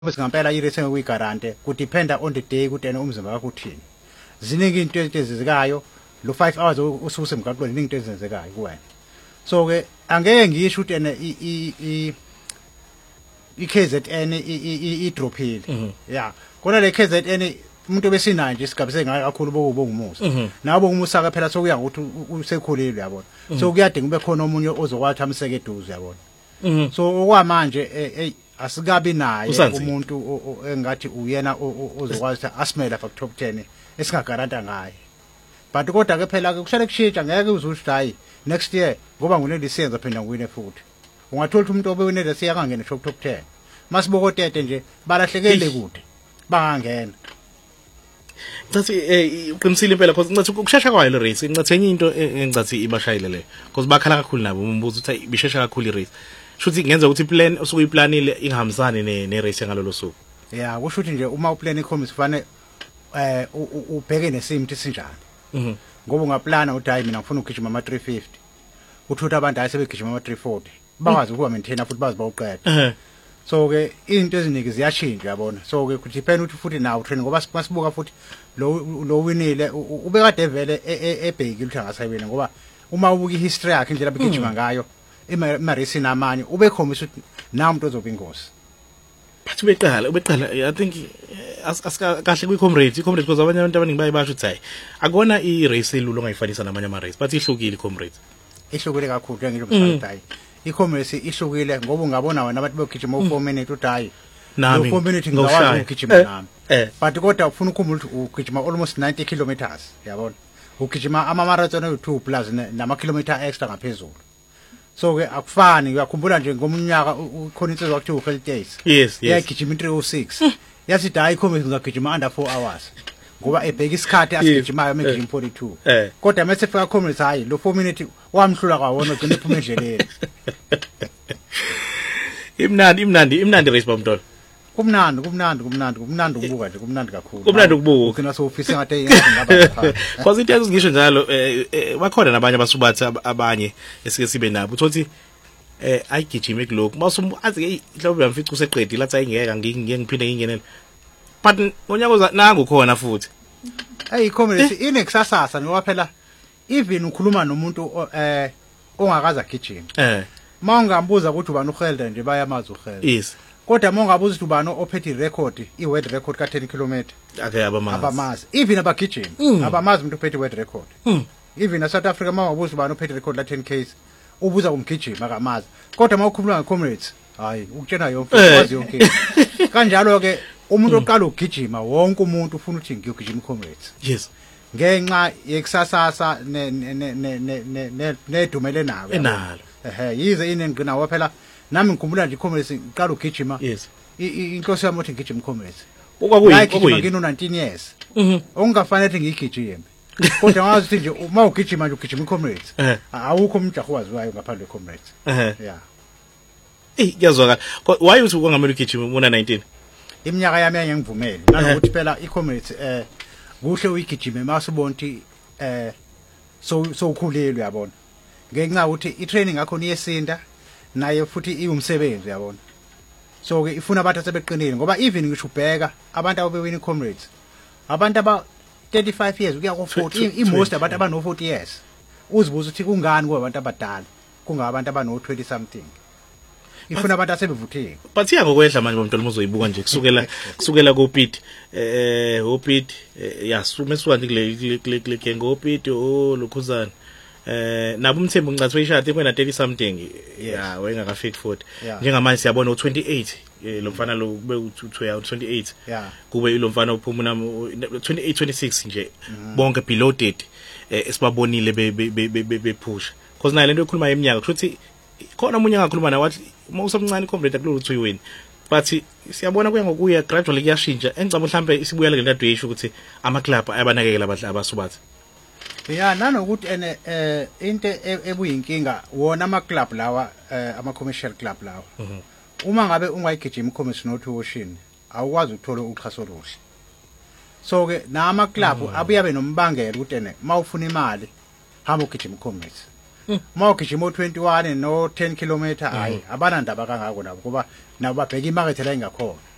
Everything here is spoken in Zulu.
ngampela i-race engekuyigarante kudependa on the day ukuthi umzimba wakho uthini. Ziningi into ezenzekayo lo 5 hours ususe emgaqweni iningi into ezenzekayo kuwena. So ke angeke ngisho ukuthi i-KZN i-drophile. Yeah. Kona le KZN umuntu besinayo nje isigaba sengaka kakhulu bokungumusa. Nawo bokumusa ke phela sokuya ukuthi usekhulile yabona. So kuyadinga ube khona omunye ozokwathi amseke eduze yabona. So okwamanje asikabi naye umuntu engathi uyena ozokwazi asimela fa top 10 esingagaranta ngaye. But kodwa ke phela ke kushale kushintsha ngeke uzusho hayi next year ngoba ngunelisiyenza phela ngwine futhi. Ungathola umuntu obewine lesiya kangene top 10. Masibokotete nje balahlekele kude bangangena. Ngicathi uqinisile impela because ngicathi ukushesha kwayo le race ngicathi enye into engicathi ibashayile le because bakhala kakhulu nabo umbuzo ukuthi bishesha kakhulu i race. Shuthi ngenza ukuthi plan osukuyiplanile ingahambisani ne race ngalolo suku. Yeah, kusho ukuthi nje uma uplan icommits kufanele ubheke nesimo sinjani. Ngoba ungaplana ukuthi hayi mina ngifuna ukugijima ama 350. Uthutha abantu ayesebegijima ama 340. Bakwazi ukuba maintain futhi bazi bawuqeda. So ke into eziningi ziyashintsha yabona. So ke kudepend ukuthi futhi nawo training ngoba masibuka futhi lo winile ubekade vele ebhekile ukuthi angasayibela ngoba uma ubuka ihistory yakhe indlela begijima ngayo ima race namanye ubekhombisa ukuthi nawo umuntu ozoba ingozi. But ubeqala I think asikahle kwi-comrades i-comrades because abanye abantu abaningi bayibasho ukuthi hayi akona i-race elulu ongayifanisa namanye ama-race but ihlukile i-comrades. Ihlukile kakhulu ngisho mhlawumbe hayi i-commerce ihlukile ngoba ungabona wena abantu begijima u4 minutes uthi hayi nami 4 minutes ngikwazi ukugijima nami. But kodwa ufuna ukukhumbula ukuthi ugijima almost 90 kilometers yabona. Ugijima ama-marathon ayi2 plus nama-kilometer extra ngaphezulu. So ke akufani uyakhumbula nje ngomnyaka ukhona into ezokuthiwa u-health days. Yes. Yagijima 306. Yathi hayi commerce ngagijima under 4 hours. Ngoba ebheka isikhathi asigijimayo megijima 42. Kodwa mase fika commerce hayi lo 4 minutes wamhlula kwawona ugcine ephuma endleleni. Imnandi race bamntwana. Kumnandi ubuka nje kumnandi kakhulu. Kumnandi ukubuka. Ugcina so office ngathi ngaba pha. Because into ngisho njalo bakhona nabanye abasubathi abanye esike sibe nabo uthi ayigijime kuloko masumazi mhlawumbe yamfica useqedile lathi ayingeka ngiphinde ngingenele. But ngonyaka nangu khona futhi. Hey community inekusasasa ngoba phela even ukhuluma nomuntu ongakaza agijima. Mawungambuza ukuthi ubani uGelda nje bayamazi uGelda. Yes. Kodwa mongabuza ukuthi ubani ophethe record i-world record ka 10 km. Okay abamazi even abagijima abamazi umuntu ophethe world record. Even South Africa mawubuza ubani ophethe record la 10 km ubuza umgijima akamazi. Kodwa mawukhuluma ngecomrades hayi ukutshena yonke wazi yonke. Kanjalo ke umuntu oqala ukugijima wonke umuntu ufuna ukuthi ngiyogijima comrades. Yes. Ngenxa yekusasasa nedumele nawe. Enalo. Yize inengina wa phela nami ngikhumbula nje comrades ngiqala ukugijima. Yes. Inhloso yami ukuthi ngigijima comrades. Okwakuyi ngino 19 years. Ongafanele ngigijime. Kodwa ngazi ukuthi nje uma ugijima nje ugijima comrades. Awukho umjaho waziwayo ngaphandle comrades. Yeah. Kuyazwakala. Why uthi kwangamela ugijima una 19? Iminyaka yami ngiyangivumela nanokuthi phela i-comrades kuhle uyigijime masubonti so ukhulelwe yabona. Ngenxa ukuthi i-training yakho niyesinda naye futhi iwumsebenzi yabona. So ke ifuna abantu asebeqinile ngoba even ngisho ubheka abantu abawina comrades abantu aba 35 years ukuya ku 40 imost abantu abano 40 years uzibuza ukuthi kungani kwabantu abadala kungabantu abano 20 something. Ifuna abantu asebevuthiwe. But ngokwehla manje bomntwana uzoyibuka nje kusukela koPete oPete yasume sukanti kule kengo oPete lokhuzana nabo umthembu ngicathi wayishade kwena 30 something yeah wayengakafiki 40 njengamanje siyabona u28 lo mfana lo kube u28 kube lo mfana uphuma nami 28 26 nje bonke below 30 esibabonile bepush because nayo lento ekhuluma yeminyaka kushuthi khona umunye ngakhuluma nawe wathi uma usamncane comrade akulo uthi uyiwini but siyabona kuya ngokuya gradually kuyashintsha engicaba mhlambe isibuyela le nto yisho ukuthi ama club abanakekela abasubathi. Yeah nanokuthi into ebuyinkinga wona ama club lawa ama commercial club lawa uma ngabe ungayigijima commercial nothi ocean awukwazi ukuthola uxhaso oluhle. So ke nama club abuya benombangela ukuthi mawufuna imali hamba ugijima commercial. Mawugijima 21 no 10 km hayi abanandaba kangako nabo kuba nabo babheka imarket la ingakhona.